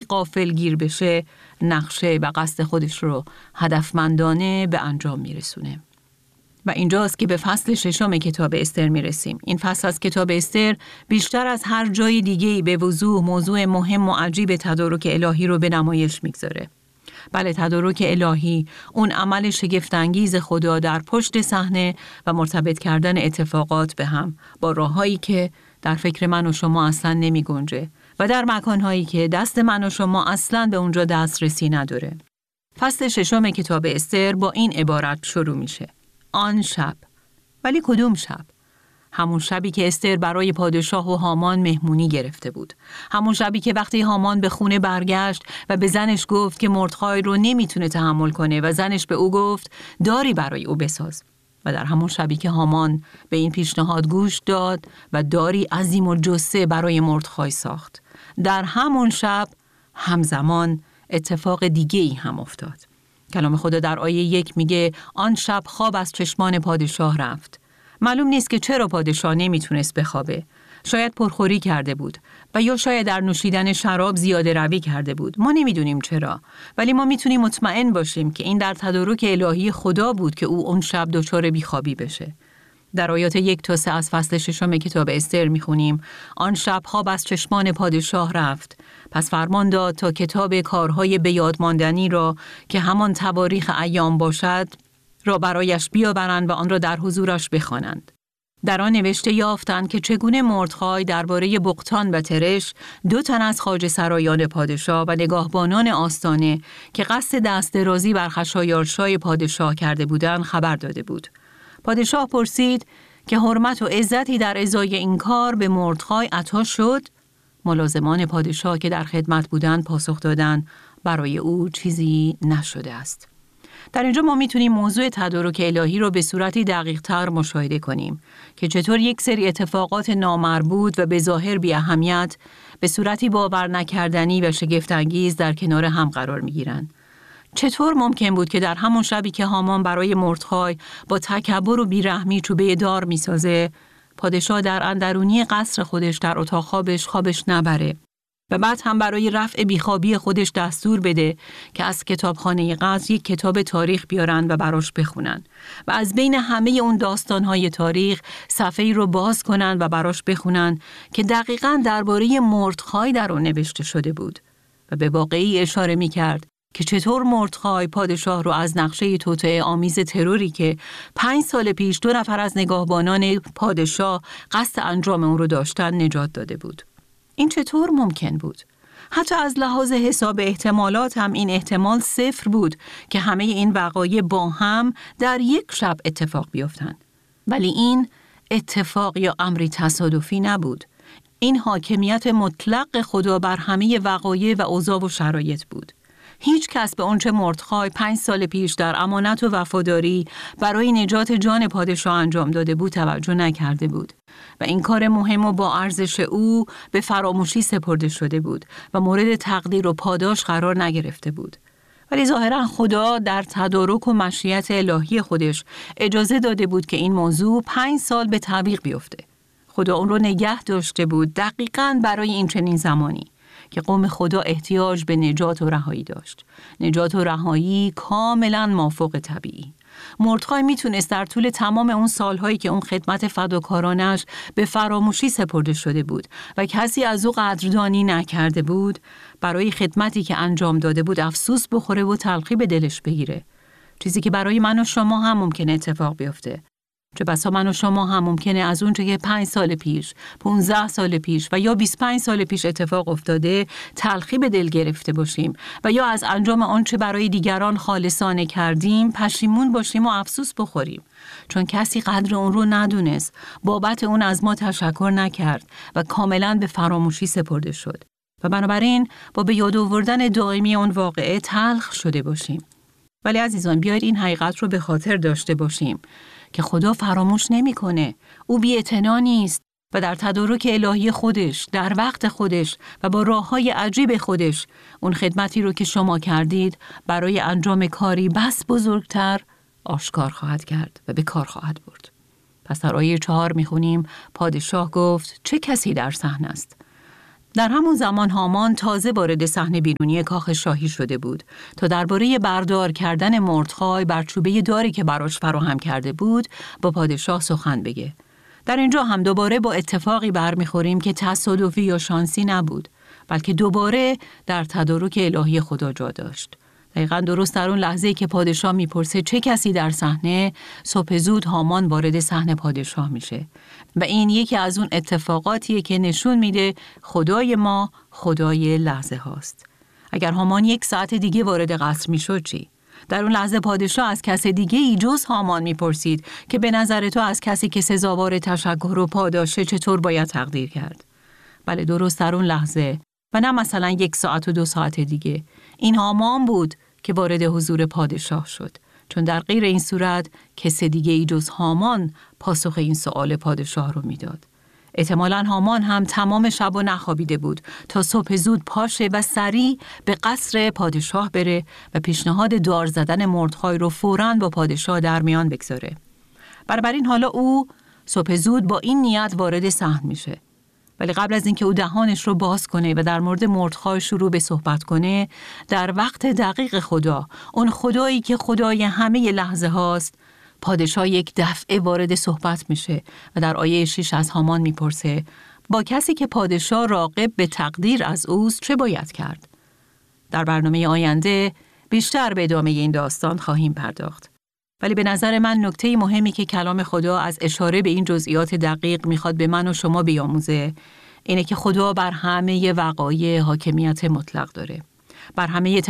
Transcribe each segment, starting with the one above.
غافلگیر بشه نقشه و قصد خودش رو هدفمندانه به انجام میرسونه. و اینجاست که به فصل 6 کتاب استر میرسیم. این فصل از کتاب استر بیشتر از هر جای دیگه‌ای به وضوح موضوع مهم و عجیب تدارک الهی رو به نمایش میگذاره. بله، تدارک الهی، اون عمل شگفت‌انگیز خدا در پشت صحنه و مرتبط کردن اتفاقات به هم با راه‌هایی که در فکر من و شما اصلاً نمی گنجه و در مکان‌هایی که دست من و شما اصلاً به اونجا دسترسی نداره. فصل 6 کتاب استر با این عبارت شروع میشه: آن شب. ولی کدوم شب؟ همون شبی که استر برای پادشاه و هامان مهمونی گرفته بود. همون شبی که وقتی هامان به خونه برگشت و به زنش گفت که مردخای رو نمیتونه تحمل کنه و زنش به او گفت داری برای او بساز. و در همون شبی که هامان به این پیشنهاد گوش داد و داری عظیم و جثه برای مردخای ساخت. در همون شب همزمان اتفاق دیگه ای هم افتاد. کلام خدا در آیه 1 میگه آن شب خواب از چشمان پادشاه رفت. معلوم نیست که چرا پادشاه نمیتونست بخوابه. شاید پرخوری کرده بود و یا شاید در نوشیدن شراب زیاده روی کرده بود. ما نمیدونیم چرا، ولی ما میتونیم مطمئن باشیم که این در تدارک الهی خدا بود که او اون شب دچار بیخوابی بشه. در آیات 1 تا 3 از فصل 6 کتاب استر میخونیم آن شب خواب از چشمان پادشاه رفت. پس فرمان داد تا کتاب کارهای بیاد ماندنی را که همان تواریخ ایام باشد را برایش بیاورند و آن را در حضورش بخوانند. در آن نوشته یافتند که چگونه مردخای درباره بغتان و ترش 2 تن از خواجه سرایان پادشاه و نگاهبانان آستانه که قصد دست درازی بر خشایارشای پادشاه کرده بودند خبر داده بود. پادشاه پرسید که حرمت و عزتی در ازای این کار به مردخای عطا شد؟ ملازمان پادشاه که در خدمت بودند پاسخ دادند برای او چیزی نشده است. در اینجا ما میتونیم موضوع تدارک الهی رو به صورتی دقیق تر مشاهده کنیم که چطور یک سری اتفاقات نامربوط و به ظاهر بی اهمیت به صورتی باور نکردنی و شگفت‌انگیز در کنار هم قرار میگیرند. چطور ممکن بود که در همون شبی که هامان برای مردخای با تکبر و بیرحمی چوبه دار میسازه، پادشاه در اندرونی قصر خودش در اتاق خوابش نبره و بعد هم برای رفع بیخوابی خودش دستور بده که از کتابخانه قصر یک کتاب تاریخ بیارن و براش بخونن و از بین همه اون داستانهای تاریخ صفحه‌ای رو باز کنن و براش بخونن که دقیقاً درباره مردخای در اون نوشته شده بود و به واقعی اشاره می‌کرد که چطور مردخای پادشاه رو از نقشه توطئه آمیز تروری که 5 سال پیش 2 نفر از نگاهبانان پادشاه قصد انجام اون رو داشتن نجات داده بود. این چطور ممکن بود؟ حتی از لحاظ حساب احتمالات هم این احتمال 0 بود که همه این وقایع با هم در یک شب اتفاق بیفتند. ولی این اتفاق یا امری تصادفی نبود. این حاکمیت مطلق خدا بر همه وقایع و اوضاع و شرایط بود. هیچ کس به آنچه مردخای 5 سال پیش در امانت و وفاداری برای نجات جان پادشاه انجام داده بود توجه نکرده بود و این کار مهم و با ارزش او به فراموشی سپرده شده بود و مورد تقدیر و پاداش قرار نگرفته بود. ولی ظاهرا خدا در تدارک و مشیت الهی خودش اجازه داده بود که این موضوع 5 سال به تعویق بیفته. خدا اون رو نگه داشته بود دقیقاً برای این چنین زمانی که قوم خدا احتیاج به نجات و رهایی داشت. نجات و رهایی کاملاً مافوق طبیعی. مردخای میتونست در طول تمام اون سالهایی که اون خدمت فداکارانش به فراموشی سپرده شده بود و کسی از او قدردانی نکرده بود، برای خدمتی که انجام داده بود افسوس بخوره و تلخی به دلش بگیره. چیزی که برای من و شما هم ممکنه اتفاق بیفته. چه بسا من و شما هم ممکنه از اون که 5 سال پیش، 15 سال پیش و یا 25 سال پیش اتفاق افتاده تلخی به دل گرفته باشیم و یا از انجام آنچه برای دیگران خالصانه کردیم پشیمون باشیم و افسوس بخوریم چون کسی قدر اون رو ندونست، بابت اون از ما تشکر نکرد و کاملاً به فراموشی سپرده شد و بنابراین با به یاد آوردن دائمی اون واقعه تلخ شده باشیم. ولی عزیزان بیاید این حقیقت رو به خاطر داشته باشیم که خدا فراموش نمی‌کنه. او بی‌اعتنا نیست و در تدارک الهی خودش، در وقت خودش و با راه‌های عجیب خودش اون خدمتی رو که شما کردید برای انجام کاری بس بزرگتر آشکار خواهد کرد و به کار خواهد برد. پس در آیه 4 می‌خونیم پادشاه گفت چه کسی در صحن است؟ در همون زمان هامان تازه وارد صحنه بیرونی کاخ شاهی شده بود تا درباره بردار کردن مردخای بر چوبه داری که براش فراهم کرده بود با پادشاه سخن بگه. در اینجا هم دوباره با اتفاقی برمیخوریم که تصادفی یا شانسی نبود، بلکه دوباره در تدارک الهی خدا جا داشت. دقیقاً درست در اون لحظه‌ای که پادشاه میپرسه چه کسی در صحنه، صبح زود هامان وارد صحنه پادشاه میشه. و این یکی از اون اتفاقاتیه که نشون میده خدای ما خدای لحظه هاست. اگر هامان 1 ساعت دیگه وارد قصر میشد چی؟ در اون لحظه پادشاه از کس دیگه ای جز هامان میپرسید که به نظر تو از کسی که سزاوار تشکر و پاداشه چطور باید تقدیر کرد؟ بله، درست در اون لحظه و نه مثلا 1 ساعت و 2 ساعت دیگه، این هامان بود که وارد حضور پادشاه شد، چون در غیر این صورت کس دیگه ای جز هامان پاسخ این سوال پادشاه رو میداد. احتمالاً هامان هم تمام شب و نخوابیده بود تا صبح زود پاشه و سریع به قصر پادشاه بره و پیشنهاد دار زدن مردخای رو فوراً با پادشاه در میان بگذاره. بنابراین حالا او صبح زود با این نیت وارد صحن میشه. ولی قبل از اینکه او دهانش رو باز کنه و در مورد مردخای شروع به صحبت کنه، در وقت دقیق خدا، اون خدایی که خدای همه لحظه هاست، پادشاه یک دفعه وارد صحبت میشه و در آیه 6 از هامان میپرسه با کسی که پادشاه راغب به تقدیر از اوست چه باید کرد؟ در برنامه آینده بیشتر به ادامه این داستان خواهیم پرداخت. ولی به نظر من نکته مهمی که کلام خدا از اشاره به این جزئیات دقیق میخواد به من و شما بیاموزه اینه که خدا بر همه وقایع حاکمیت مطلق داره. بر همه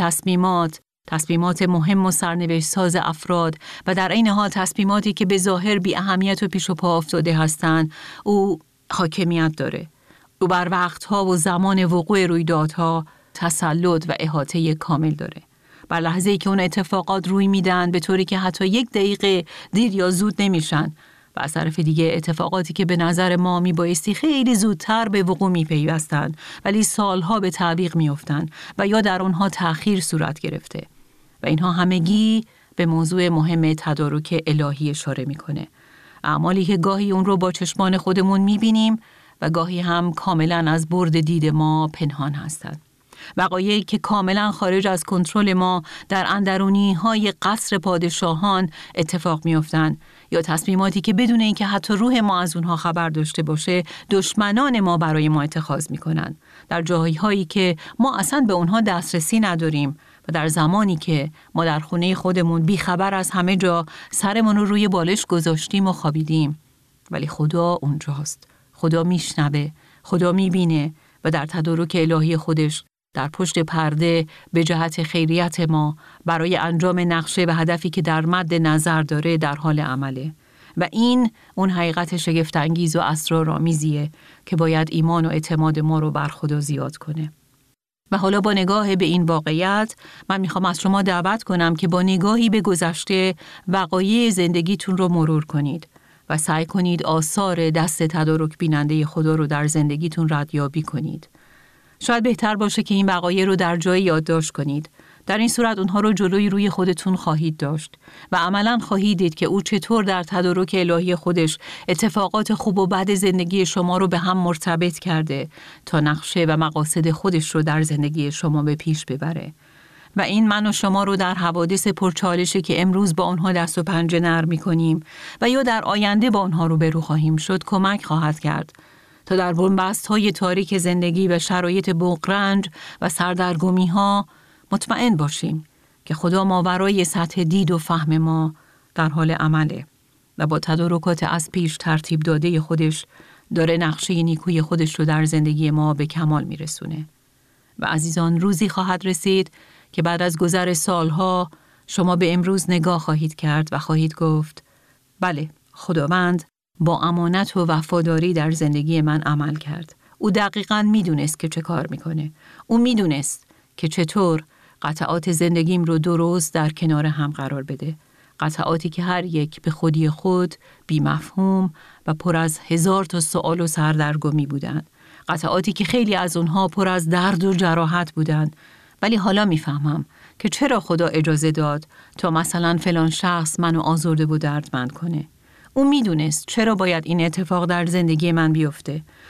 تصمیمات مهم و سرنوشت ساز افراد و در عین حال تصمیماتی که به ظاهر بی اهمیت و پیش و پا افتاده هستند، او حاکمیت داره. او بر وقتها و زمان وقوع رویدادها تسلط و احاطه کامل داره. بر لحظه‌ای که اون اتفاقات روی میدن به طوری که حتی 1 دقیقه دیر یا زود نمیشن و از طرف دیگه اتفاقاتی که به نظر ما میبایستی خیلی زودتر به وقوع میپیوستن ولی سالها به تعویق میافتن و یا در اونها تأخیر صورت گرفته و اینها همگی به موضوع مهم تدارک الهی اشاره میکنه. اعمالی که گاهی اون رو با چشمان خودمون میبینیم و گاهی هم کاملا از برد دید ما پنهان هستند. وقایعی که کاملا خارج از کنترل ما در اندرونی‌های قصر پادشاهان اتفاق می‌افتند یا تصمیماتی که بدون اینکه حتی روح ما از اونها خبر داشته باشه دشمنان ما برای ما اتخاذ می‌کنند، در جاهایی که ما اصلا به اونها دسترسی نداریم و در زمانی که ما در خونه خودمون بیخبر از همه جا سرمون رو روی بالش گذاشتیم و خوابیدیم. ولی خدا اونجاست. خدا میشنوه، خدا میبینه و در تدارک الهی خودش در پشت پرده به جهت خیریت ما برای انجام نقشه و هدفی که در مد نظر داره در حال عمله. و این اون حقیقت شگفت‌انگیز و اسرارآمیزیه که باید ایمان و اعتماد ما رو بر خدا زیاد کنه. و حالا با نگاه به این واقعیت من میخوام از شما دعوت کنم که با نگاهی به گذشته وقایع زندگیتون رو مرور کنید و سعی کنید آثار دست تدارک بیننده خدا رو در زندگیتون ردیابی کنید. شاید بهتر باشه که این وقایع رو در جای یادداشت کنید. در این صورت اونها رو جلوی روی خودتون خواهید داشت و عملاً خواهید دید که او چطور در تدارک الهی خودش اتفاقات خوب و بد زندگی شما رو به هم مرتبط کرده تا نقشه و مقاصد خودش رو در زندگی شما به پیش ببره. و این من و شما رو در حوادث پرچالشی که امروز با اونها دست و پنجه نرم می‌کنیم و یا در آینده با اونها روبرو خواهیم شد کمک خواهد کرد تا در بن‌بست‌های تاریک زندگی و شرایط بغرنج و سردرگمی‌ها مطمئن باشیم که خدا ماورای سطح دید و فهم ما در حال عمله و با تدارکات از پیش ترتیب داده خودش داره نقشه نیکوی خودش رو در زندگی ما به کمال میرسونه. و عزیزان، روزی خواهد رسید که بعد از گذر سالها شما به امروز نگاه خواهید کرد و خواهید گفت بله، خداوند با امانت و وفاداری در زندگی من عمل کرد. او دقیقاً میدونست که چه کار میکنه. او میدونست که چطور قطعات زندگیم رو درست در کنار هم قرار بده. قطعاتی که هر یک به خودی خود بی مفهوم و پر از 1000 تا سوال و سردرگمی بودند. قطعاتی که خیلی از اونها پر از درد و جراحت بودند. ولی حالا میفهمم که چرا خدا اجازه داد تا مثلا فلان شخص منو آزرده و دردمند کنه. او میدونست چرا باید این اتفاق در زندگی من بیفته.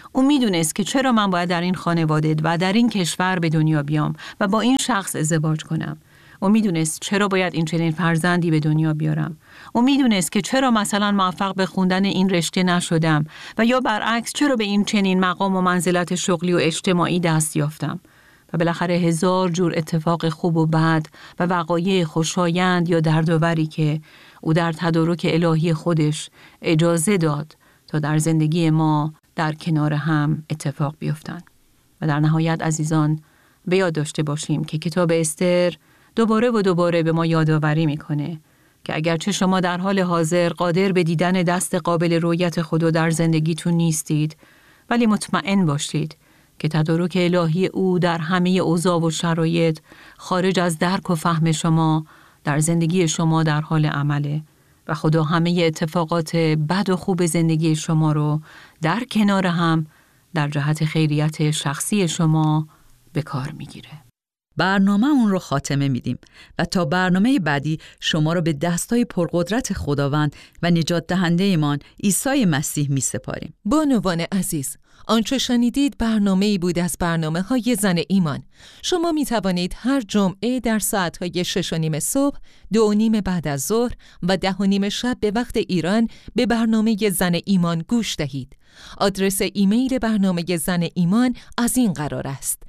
او میدونست که چرا من باید در این خانواده و در این کشور به دنیا بیام و با این شخص ازدواج کنم. او میدونست چرا باید این چنین فرزندی به دنیا بیارم. او میدونست که چرا مثلا موفق به خوندن این رشته نشدم و یا برعکس چرا به این چنین مقام و منزلت شغلی و اجتماعی دست یافتم. و بالاخره هزار جور اتفاق خوب و بد و وقایع خوشایند یا دردآوری که او در تدارک الهی خودش اجازه داد تا در زندگی ما در کنار هم اتفاق بیفتند. و در نهایت عزیزان به یاد داشته باشیم که کتاب استر دوباره و دوباره به ما یادآوری میکنه که اگرچه شما در حال حاضر قادر به دیدن دست قابل رؤیت خدا در زندگیتون نیستید، ولی مطمئن باشید که تدارک الهی او در همه اوضاع و شرایط خارج از درک و فهم شما در زندگی شما در حال عمله و خدا همه اتفاقات بد و خوب زندگی شما رو در کنار هم در جهت خیریت شخصی شما به کار میگیره. برنامه اون رو خاتمه میدیم و تا برنامه بعدی شما رو به دستای پرقدرت خداوند و نجات دهنده ایمان عیسی مسیح می سپاریم. بانوان عزیز، آنچه شنیدید برنامه‌ای بود از برنامه‌های زن ایمان. شما می توانید هر جمعه در ساعت‌های 6:30 صبح، 2:30 بعد از ظهر و 10:30 شب به وقت ایران به برنامه زن ایمان گوش دهید. آدرس ایمیل برنامه زن ایمان از این قرار است: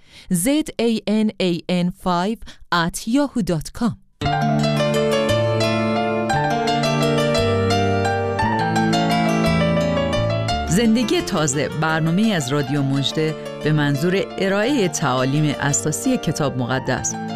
ZANAN5@yahoo.com. زندگی تازه، برنامه از رادیو مژده به منظور ارائه تعالیم اساسی کتاب مقدس.